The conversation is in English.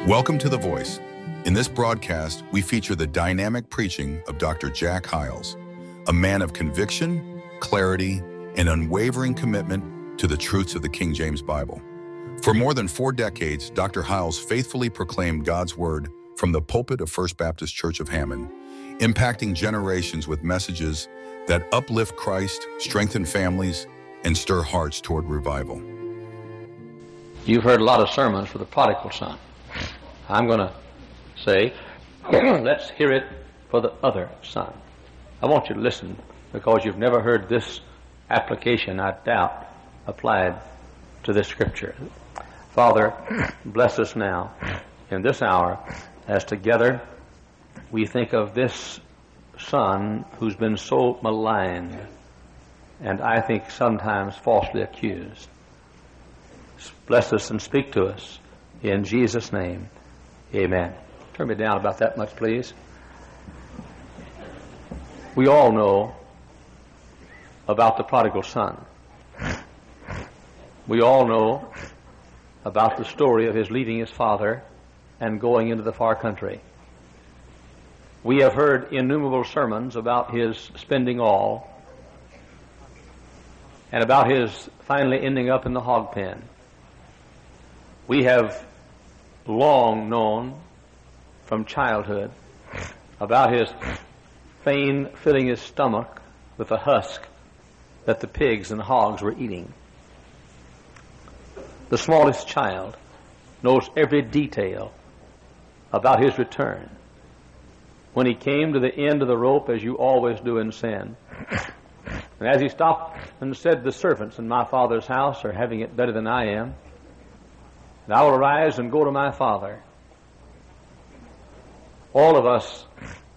Welcome to The Voice. In this broadcast, we feature the dynamic preaching of Dr. Jack Hyles, a man of conviction, clarity, and unwavering commitment to the truths of the King James Bible. For more than 4 decades, Dr. Hyles faithfully proclaimed God's Word from the pulpit of First Baptist Church of Hammond, impacting generations with messages that uplift Christ, strengthen families, and stir hearts toward revival. You've heard a lot of sermons for the prodigal son. I'm going to say, let's hear it for the other son. I want you to listen because you've never heard this application, I doubt, applied to this scripture. Father, bless us now in this hour as together we think of this son who's been so maligned and I think sometimes falsely accused. Bless us and speak to us in Jesus' name. Amen. Turn me down about that much, please. We all know about the prodigal son. We all know about the story of his leaving his father and going into the far country. We have heard innumerable sermons about his spending all and about his finally ending up in the hog pen. We have long known from childhood about his pain filling his stomach with a husk that the pigs and hogs were eating. The smallest child knows every detail about his return. When he came to the end of the rope, as you always do in sin, and as he stopped and said, "The servants in my father's house are having it better than I am, and I will arise and go to my father." All of us